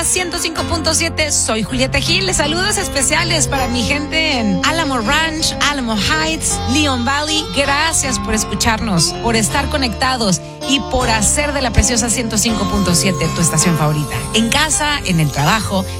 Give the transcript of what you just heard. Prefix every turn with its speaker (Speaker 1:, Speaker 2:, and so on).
Speaker 1: 105.7, soy Julieta Gil. Saludos especiales para mi gente en Alamo Ranch, Alamo Heights, Leon Valley. Gracias por escucharnos, por estar conectados y por hacer de la preciosa 105.7 tu estación favorita. En casa, en el trabajo,